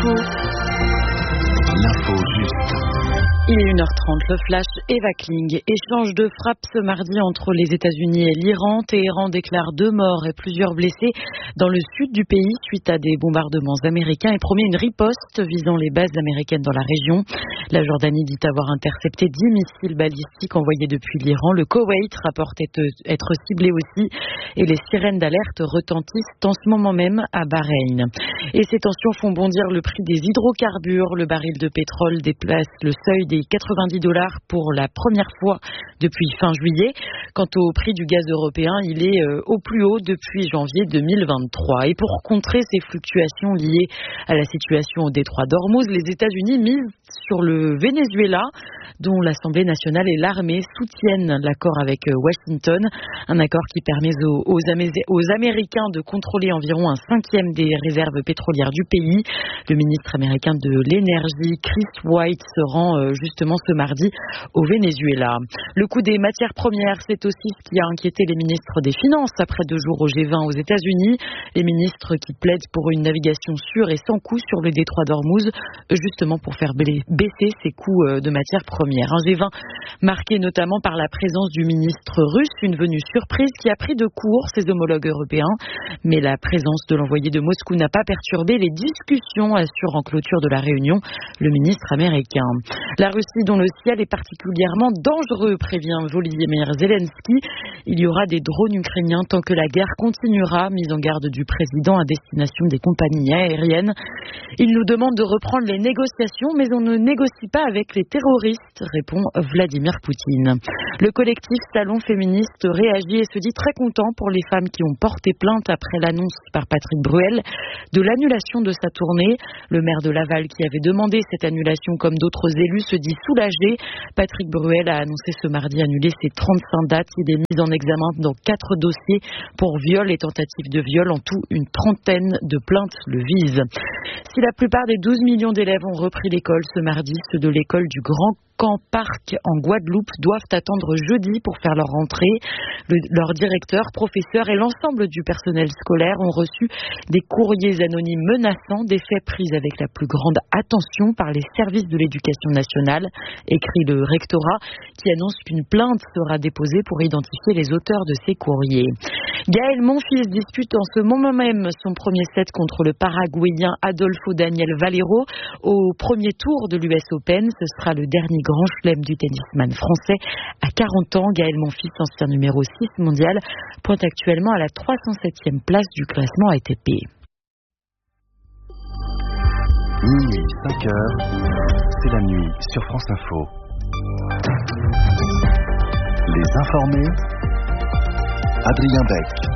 L'info juste. Il est 1h30, le flash Eva Kling. Échange de frappes ce mardi entre les États-Unis et l'Iran. Téhéran déclare 2 morts et plusieurs blessés dans le sud du pays suite à des bombardements américains et promet une riposte visant les bases américaines dans la région. La Jordanie dit avoir intercepté 10 missiles balistiques envoyés depuis l'Iran. Le Koweït rapporte être ciblé aussi et les sirènes d'alerte retentissent en ce moment même à Bahreïn. Et ces tensions font bondir le prix des hydrocarbures. Le baril de pétrole déplace le seuil des $90 pour la première fois depuis fin juillet. Quant au prix du gaz européen, il est au plus haut depuis janvier 2023. Et pour contrer ces fluctuations liées à la situation au détroit d'Ormuz, les États-Unis misent sur le Venezuela, dont l'Assemblée nationale et l'armée soutiennent l'accord avec Washington. Un accord qui permet aux Américains de contrôler environ 1/5 des réserves pétrolières du pays. Le ministre américain de l'énergie, Chris White, se rend justement ce mardi au Venezuela. Le coût des matières premières, c'est aussi ce qui a inquiété les ministres des Finances après 2 jours au G20 aux États-Unis. Les ministres qui plaident pour une navigation sûre et sans coût sur le détroit d'Ormuz, justement pour faire baisser ces coûts de matières premières. Un G20 marqué notamment par la présence du ministre russe, une venue surprise qui a pris de court ses homologues européens. Mais la présence de l'envoyé de Moscou n'a pas perturbé les discussions, assure en clôture de la réunion le ministre américain. La Russie, dont le ciel est particulièrement dangereux, prévient Volodymyr Zelensky. Il y aura des drones ukrainiens tant que la guerre continuera, mise en garde du président à destination des compagnies aériennes. Il nous demande de reprendre les négociations, mais on ne négocie pas avec les terroristes, répond Vladimir Poutine. Le collectif Salon Féministe réagit et se dit très content pour les femmes qui ont porté plainte après l'annonce par Patrick Bruel de l'annulation de sa tournée. Le maire de Laval, qui avait demandé cette annulation comme d'autres élus, se dit soulagé. Patrick Bruel a annoncé ce mardi annuler ses 35 dates. Il est mis en examen dans 4 dossiers pour viol et tentative de viol. En tout, une 30aine de plaintes le visent. Si la plupart des 12 millions d'élèves ont repris l'école ce mardi, ceux de l'école du Grand Camp Parc en Guadeloupe doivent attendre jeudi pour faire leur rentrée. Leur directeur, professeur et l'ensemble du personnel scolaire ont reçu des courriers anonymes menaçant des faits pris avec la plus grande attention par les services de l'éducation nationale, écrit le rectorat, qui annonce qu'une plainte sera déposée pour identifier les auteurs de ces courriers. Gaël Monfils dispute en ce moment même son premier set contre le Paraguayen Adolfo Daniel Valero au premier tour de l'US Open. Ce sera le dernier grand chelem du tennisman français. À 40 ans, Gaël Monfils, ancien numéro 6 mondial, pointe actuellement à la 307e place du classement ATP. Minuit, 5h, c'est la nuit sur France Info. Les informés, Adrien Beck.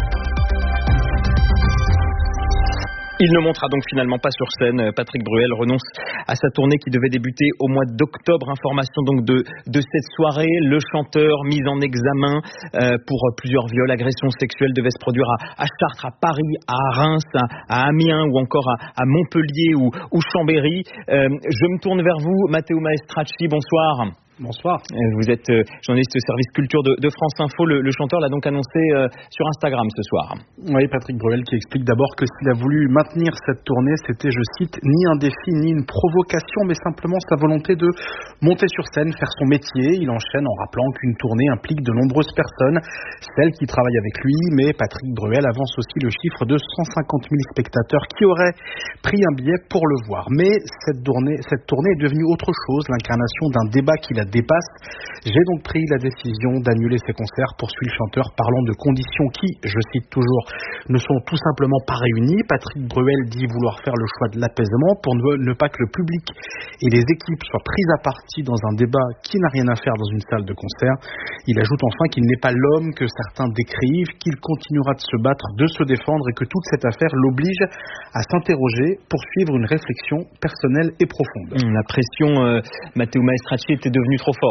Il ne montera donc finalement pas sur scène. Patrick Bruel renonce à sa tournée qui devait débuter au mois d'octobre. Information donc de cette soirée. Le chanteur mis en examen pour plusieurs viols, agressions sexuelles devait se produire à Chartres, à Paris, à Reims, à Amiens ou encore à Montpellier ou Chambéry. Je me tourne vers vous, Matteo Maestracci. Bonsoir. Bonsoir. Vous êtes journaliste au service culture de France Info. Le chanteur l'a donc annoncé sur Instagram ce soir. Oui, Patrick Bruel qui explique d'abord que s'il a voulu maintenir cette tournée, c'était, je cite, ni un défi ni une provocation, mais simplement sa volonté de monter sur scène, faire son métier. Il enchaîne en rappelant qu'une tournée implique de nombreuses personnes, celles qui travaillent avec lui, mais Patrick Bruel avance aussi le chiffre de 150 000 spectateurs qui auraient pris un billet pour le voir. Mais cette tournée est devenue autre chose, l'incarnation d'un débat qui la dépasse. J'ai donc pris la décision d'annuler ces concerts, poursuit le chanteur, parlant de conditions qui, je cite toujours, ne sont tout simplement pas réunies. Patrick Bruel dit vouloir faire le choix de l'apaisement pour ne pas que le public et les équipes soient prises à partie dans un débat qui n'a rien à faire dans une salle de concert. Il ajoute enfin qu'il n'est pas l'homme que certains décrivent, qu'il continuera de se battre, de se défendre et que toute cette affaire l'oblige à s'interroger pour suivre une réflexion personnelle et profonde. La pression, Matteo Maestracci, était devenue trop forte.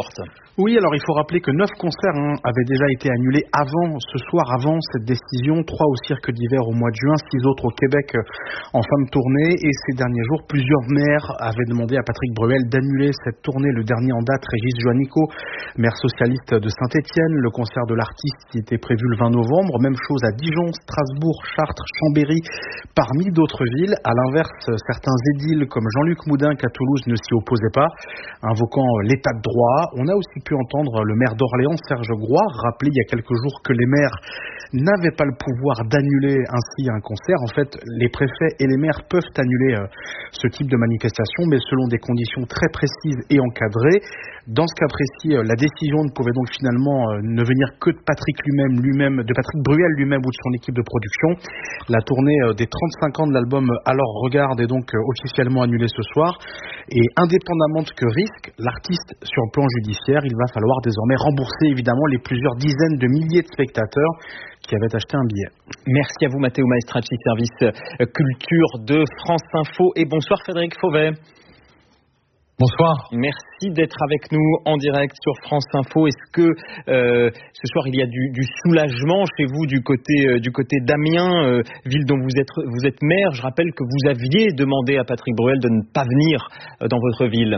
Oui, alors il faut rappeler que 9 concerts avaient déjà été annulés avant cette décision. 3 au Cirque d'hiver au mois de juin, 6 autres au Québec en fin de tournée. Et ces derniers jours, plusieurs maires avaient demandé à Patrick Bruel d'annuler cette tournée. Le dernier en date, Régis Juanico, maire socialiste de Saint-Étienne. Le concert de l'artiste qui était prévu le 20 novembre. Même chose à Dijon, Strasbourg, Chartres, Chambéry, parmi d'autres villes. À l'inverse, certains édiles comme Jean-Luc Moudin à Toulouse ne s'y opposaient pas, invoquant l'état de droit. On a aussi pu entendre le maire d'Orléans, Serge Grouard, rappeler il y a quelques jours que les maires n'avaient pas le pouvoir d'annuler ainsi un concert. En fait, les préfets et les maires peuvent annuler ce type de manifestation, mais selon des conditions très précises et encadrées. Dans ce cas précis, la décision ne pouvait donc finalement ne venir que de Patrick Bruel lui-même ou de son équipe de production. La tournée des 35 ans de l'album Alors Regarde est donc officiellement annulée ce soir. Et indépendamment de ce que risque l'artiste sur le plan judiciaire, il va falloir désormais rembourser évidemment les plusieurs dizaines de milliers de spectateurs qui avaient acheté un billet. Merci à vous Matteo Maestracci, service culture de France Info, et bonsoir Frédéric Fauvet. Bonsoir. Merci d'être avec nous en direct sur France Info. Est-ce que ce soir il y a du soulagement chez vous du côté d'Amiens, ville dont vous êtes maire? Je rappelle que vous aviez demandé à Patrick Bruel de ne pas venir dans votre ville.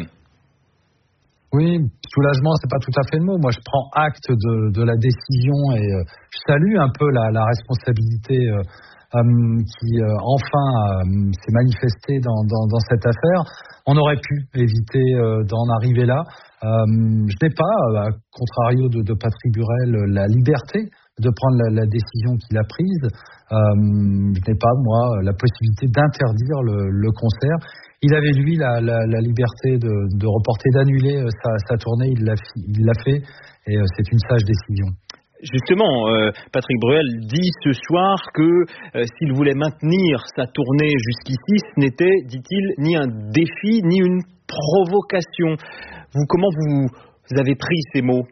Oui, soulagement, c'est pas tout à fait le mot. Moi, je prends acte de la décision et je salue un peu la responsabilité qui enfin s'est manifestée dans cette affaire. On aurait pu éviter d'en arriver là. Je n'ai pas, à contrario de Patrick Bruel, la liberté de prendre la décision qu'il a prise. Je n'ai pas, moi, la possibilité d'interdire le concert. Il avait, lui, la liberté de reporter, d'annuler sa tournée. Il l'a fait et c'est une sage décision. Justement, Patrick Bruel dit ce soir que s'il voulait maintenir sa tournée jusqu'ici, ce n'était, dit-il, ni un défi, ni une provocation. Comment vous avez pris ces mots?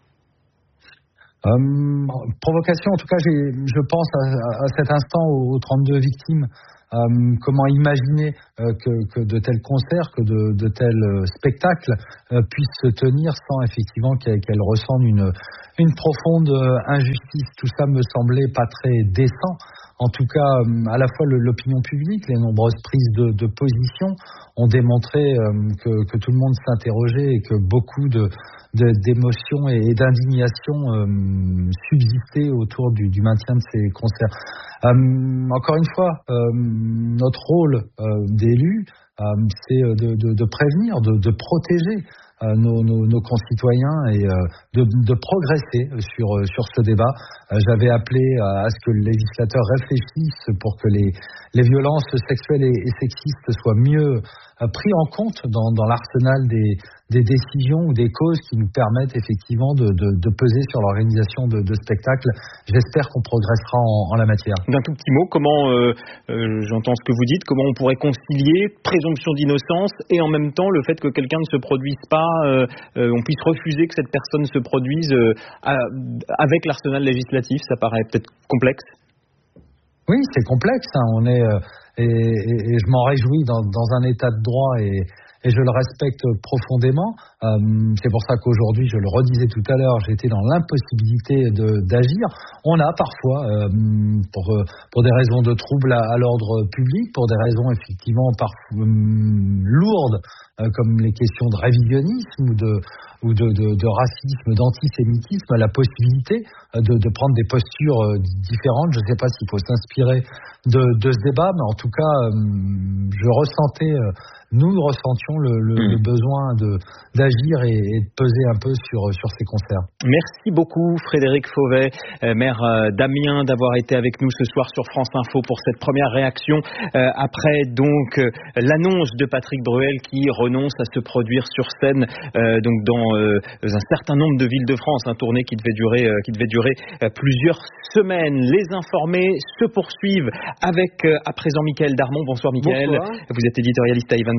Provocation, en tout cas, je pense à cet instant aux 32 victimes. Comment imaginer que de tels concerts, que de tels spectacles puissent se tenir sans effectivement qu'elles ressentent une profonde injustice. Tout ça me semblait pas très décent. En tout cas, à la fois l'opinion publique, les nombreuses prises de position ont démontré que tout le monde s'interrogeait et que beaucoup d'émotions et d'indignation subsistaient autour du maintien de ces concerts. Encore une fois, notre rôle d'élu, c'est de prévenir, de protéger nos concitoyens et de progresser sur ce débat. J'avais appelé à ce que le législateur réfléchisse pour que les violences sexuelles et sexistes soient mieux pris en compte dans l'arsenal des décisions ou des causes qui nous permettent effectivement de peser sur l'organisation de spectacles. J'espère qu'on progressera en la matière. D'un tout petit mot, comment, j'entends ce que vous dites, comment on pourrait concilier présomption d'innocence et en même temps le fait que quelqu'un ne se produise pas, on puisse refuser que cette personne se produise avec l'arsenal législatif? Ça paraît peut-être complexe. Oui, c'est complexe. On est et je m'en réjouis dans un état de droit et je le respecte profondément. C'est pour ça qu'aujourd'hui, je le redisais tout à l'heure, j'étais dans l'impossibilité d'agir. On a parfois, pour des raisons de trouble à l'ordre public, pour des raisons effectivement lourdes, comme les questions de révisionnisme ou de racisme, d'antisémitisme, la possibilité de prendre des postures différentes. Je ne sais pas s'il faut s'inspirer de ce débat, mais en tout cas, nous ressentions le besoin d'agir et de peser un peu sur ces concerts. Merci beaucoup Frédéric Fauvet, maire d'Amiens, d'avoir été avec nous ce soir sur France Info pour cette première réaction après donc l'annonce de Patrick Bruel qui renonce à se produire sur scène donc dans un certain nombre de villes de France, un tournée qui devait durer plusieurs semaines. Les informés se poursuivent avec à présent Mickaël Darmon. Bonsoir Mickaël. Bonsoir. Vous êtes éditorialiste à I24.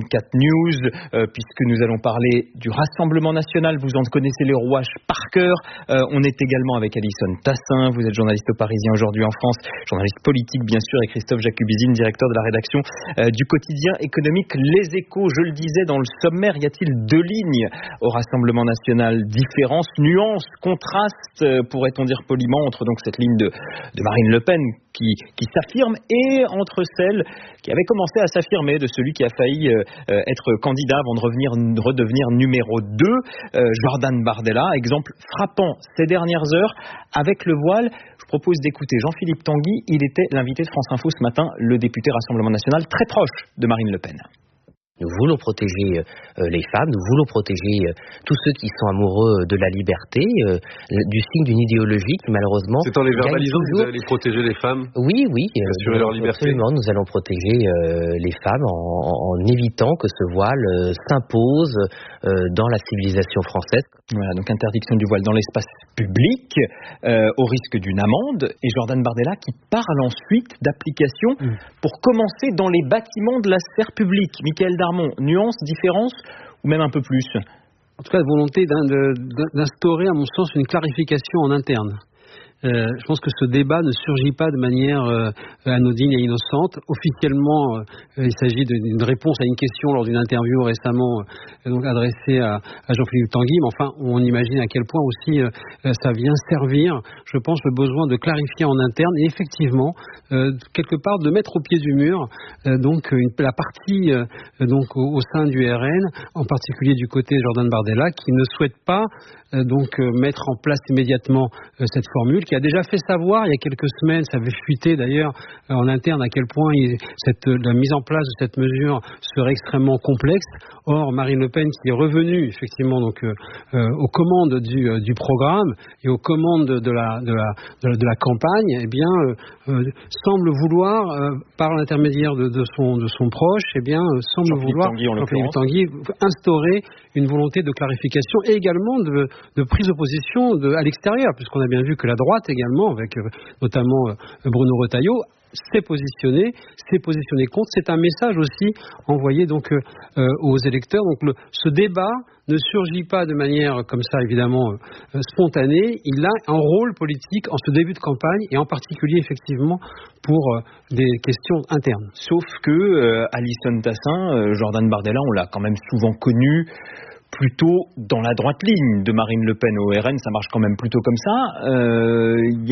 24 News, puisque nous allons parler du Rassemblement National. Vous en connaissez les rouages par cœur. On est également avec Alison Tassin. Vous êtes journaliste au Parisien aujourd'hui en France, journaliste politique bien sûr, et Christophe Jacubizine, directeur de la rédaction du quotidien économique Les Échos. Je le disais dans le sommaire, y a-t-il deux lignes au Rassemblement National? Différence, nuance, contraste, pourrait-on dire poliment, entre donc cette ligne de Marine Le Pen qui s'affirme et entre celle qui avait commencé à s'affirmer de celui qui a failli être candidat avant de redevenir numéro 2, Jordan Bardella. Exemple frappant ces dernières heures avec le voile. Je propose d'écouter Jean-Philippe Tanguy. Il était l'invité de France Info ce matin, le député Rassemblement National, très proche de Marine Le Pen. Nous voulons protéger les femmes, nous voulons protéger tous ceux qui sont amoureux de la liberté, du signe d'une idéologie qui malheureusement... C'est en les verbalisant que vous allez protéger les femmes? Oui. Assurer leur liberté. Absolument, nous allons protéger les femmes en évitant que ce voile s'impose dans la civilisation française. Voilà, donc interdiction du voile dans l'espace public, au risque d'une amende. Et Jordan Bardella qui parle ensuite d'application pour commencer dans les bâtiments de la sphère publique. Michael Darmon, nuance, différence ou même un peu plus? En tout cas, la volonté d'instaurer, à mon sens, une clarification en interne. Je pense que ce débat ne surgit pas de manière anodine et innocente. Officiellement, il s'agit d'une réponse à une question lors d'une interview récemment donc adressée à Jean-Philippe Tanguy. Mais enfin, on imagine à quel point aussi ça vient servir, je pense, le besoin de clarifier en interne et effectivement, quelque part, de mettre au pied du mur la partie donc au sein du RN, en particulier du côté Jordan Bardella, qui ne souhaite pas mettre en place immédiatement cette formule, qui a déjà fait savoir il y a quelques semaines, ça avait fuité d'ailleurs en interne à quel point la mise en place de cette mesure serait extrêmement complexe. Or, Marine Le Pen, qui est revenue effectivement aux commandes du programme et aux commandes de la campagne, eh bien semble vouloir, par l'intermédiaire de son proche, semble vouloir Jean-Philippe Tanguy instaurer une volonté de clarification et également de prise de position à l'extérieur, puisqu'on a bien vu que la droite également, avec notamment Bruno Retailleau, s'est positionné contre. C'est un message aussi envoyé aux électeurs. Donc ce débat ne surgit pas de manière comme ça évidemment spontanée. Il a un rôle politique en ce début de campagne et en particulier effectivement pour des questions internes. Sauf que Alison Tassin, Jordan Bardella, on l'a quand même souvent connu plutôt dans la droite ligne de Marine Le Pen au RN, ça marche quand même plutôt comme ça.